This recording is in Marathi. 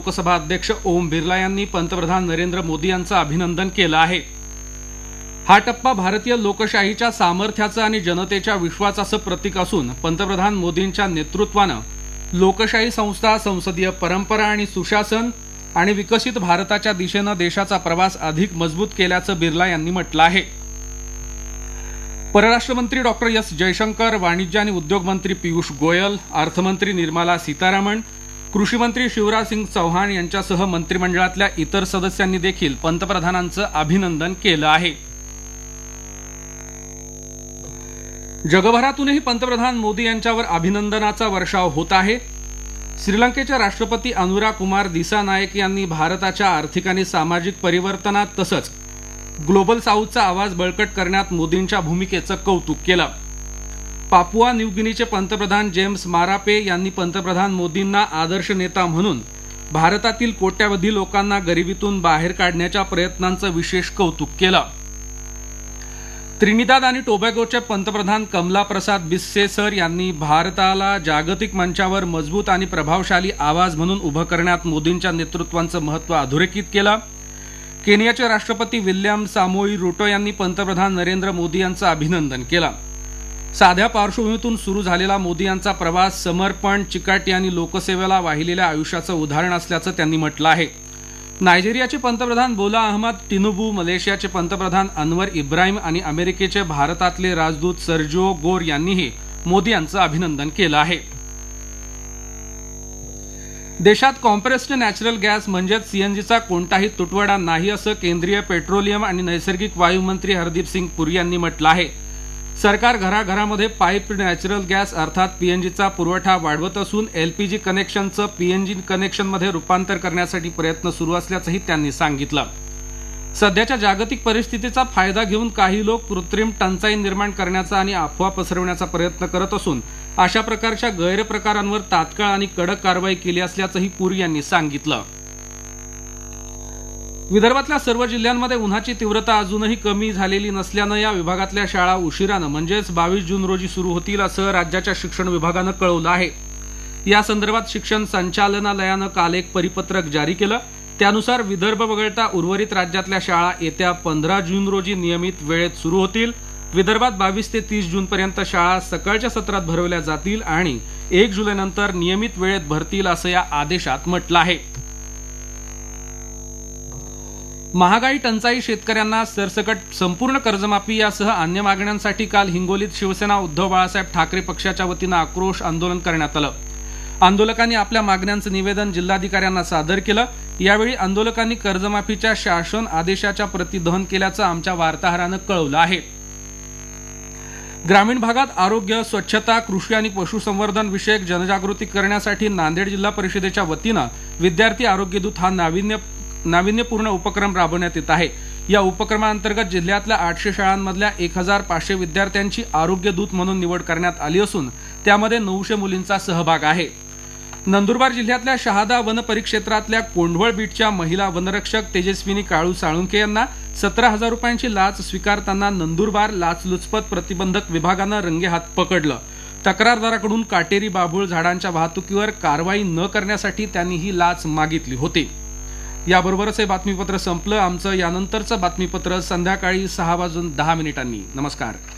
लोकसभा अध्यक्ष ओम बिर्ला यांनी पंतप्रधान नरेंद्र मोदी यांचं अभिनंदन केलं आहे। हा टप्पा भारतीय लोकशाहीच्या सामर्थ्याचं आणि जनतेच्या विश्वासाचं प्रतीक असून पंतप्रधान मोदींच्या नेतृत्वानं लोकशाही संस्था, संसदीय परंपरा आणि सुशासन आणि विकसित भारताच्या दिशेनं देशाचा प्रवास अधिक मजबूत केल्याचं बिर्ला यांनी म्हटलं आहे। परराष्ट्र मंत्री डॉक्टर एस जयशंकर, वाणिज्य आणि उद्योग मंत्री पीयूष गोयल, अर्थमंत्री निर्मला सीतारामन, कृषी मंत्री शिवराज सिंग चौहान यांच्यासह मंत्रिमंडळातल्या इतर सदस्यांनी देखील पंतप्रधानांचं अभिनंदन केलं आहे। जगभरातूनही पंतप्रधान मोदी यांच्यावर अभिनंदनाचा वर्षाव होत आहे। श्रीलंकेचे राष्ट्रपती अनुरा कुमार दिसानायक यांनी भारताच्या आर्थिक आणि सामाजिक परिवर्तनात तसंच ग्लोबल साऊथचा आवाज बळकट करण्यात मोदींच्या भूमिकेचं कौतुक केलं। पापुआ न्यू गिनीचे पंतप्रधान जेम्स मारापे यांनी पंतप्रधान मोदींना आदर्श नेता म्हणून भारतातील कोट्यावधी लोकांना गरिबीतून बाहेर काढण्याच्या प्रयत्नांचं विशेष कौतुक केलं। त्रिनिदाद आणि टोबॅगोचे पंतप्रधान कमला प्रसाद बिस्सेसर यांनी भारताला जागतिक मंचावर मजबूत आणि प्रभावशाली आवाज म्हणून उभं करण्यात मोदींच्या नेतृत्वाचं महत्त्व अधोरेखित केलं। केनियाचे राष्ट्रपती विल्यम सामोई रुटो यांनी पंतप्रधान नरेंद्र मोदी यांचं अभिनंदन केलं। साध्या पार्श्वभूमीतून सुरू झालेला मोदी यांचा प्रवास समर्पण, चिकाटी आणि लोकसेवेला वाहिलेल्या आयुष्याचं उदाहरण असल्याचं त्यांनी म्हटलं आहे। नायजेरियाचे पंतप्रधान बोला अहमद टिनुबू, मलेशियाचे पंतप्रधान अनवर इब्राहिम आणि अमेरिकेचे भारतातले राजदूत सर्जिओ गोर यांनीही मोदी यांचं अभिनंदन केलं आहे। देशात कॉम्प्रेस्ड नॅचरल गॅस म्हणजेच सीएनजीचा कोणताही तुटवडा नाही असं केंद्रीय पेट्रोलियम आणि नैसर्गिक वायू मंत्री हरदीप सिंग पुरी यांनी म्हटलं आहे। सरकार घराघरामध्ये पाईप्ड नॅचरल गॅस अर्थात पीएनजीचा पुरवठा वाढवत असून एलपीजी कनेक्शनचं पीएनजी कनेक्शनमध्ये रूपांतर करण्यासाठी प्रयत्न सुरू असल्याचंही त्यांनी सांगितलं। सध्याच्या जागतिक परिस्थितीचा फायदा घेऊन काही लोक कृत्रिम टंचाई निर्माण करण्याचा आणि अफवा पसरवण्याचा प्रयत्न करत असून अशा प्रकारच्या गैरप्रकारांवर तात्काळ आणि कडक कारवाई केली असल्याचंही पुरी यांनी सांगितलं। विदर्भातल्या सर्व जिल्ह्यांमध्ये उन्हाची तीव्रता अजूनही कमी झालेली नसल्यानं या विभागातल्या शाळा उशिरानं म्हणजेच 22 जून रोजी सुरू होतील असं राज्याच्या शिक्षण विभागानं कळवलं आहे। या संदर्भात शिक्षण संचालनालयानं काल एक परिपत्रक जारी केलं। त्यानुसार विदर्भ वगळता उर्वरित राज्यातल्या शाळा येत्या 15 जून रोजी नियमित वेळेत सुरू होतील। विदर्भात 22 ते 30 जून पर्यंत शाळा सकाळच्या सत्रात भरवल्या जातील आणि 1 जुलैनंतर नियमित वेळेत भरतील असं या आदेशात म्हटलं आहे। महागाई, टंचाई, शेतकऱ्यांना सरसकट संपूर्ण कर्जमाफी यासह अन्य मागण्यांसाठी काल हिंगोलीत शिवसेना उद्धव बाळासाहेब ठाकरे पक्षाच्या वतीनं आक्रोश आंदोलन करण्यात आलं। आंदोलकांनी आपल्या मागण्यांचं निवेदन जिल्हाधिकाऱ्यांना सादर केलं। यावेळी आंदोलकांनी कर्जमाफीच्या शासन आदेशाच्या प्रती दहन केल्याचं आमच्या वार्ताहरानं कळवलं आहे। ग्रामीण भागात आरोग्य, स्वच्छता, कृषी आणि पशुसंवर्धन विषयक जनजागृती करण्यासाठी नांदेड जिल्हा परिषदेच्या वतीनं विद्यार्थी आरोग्य दूत हा नाविन्यपूर्ण उपक्रम राबवण्यात येत आहे। या उपक्रमाअंतर्गत जिल्ह्यातल्या 800 शाळांमधल्या 1500 विद्यार्थ्यांची आरोग्य दूत म्हणून निवड करण्यात आली असून त्यामध्ये 900 मुलींचा सहभाग आहे। नंदुरबार जिल्ह्यातल्या शहादा वन परिक्षेत्रातल्या कोंढवळ बीटच्या महिला वनरक्षक तेजस्विनी काळू साळुंके यांना 17,000 रुपयांची लाच स्वीकारताना नंदुरबार लाचलुचपत प्रतिबंधक विभागानं रंगेहात पकडलं। तक्रारदाराकडून काटेरी बाभूळ झाडांच्या वाहतुकीवर कारवाई न करण्यासाठी त्यांनी ही लाच मागितली होती। याबरोबरच हे बातमीपत्र संपलं। आमचं यानंतरचं बातमीपत्र संध्याकाळी 6:10 नमस्कार।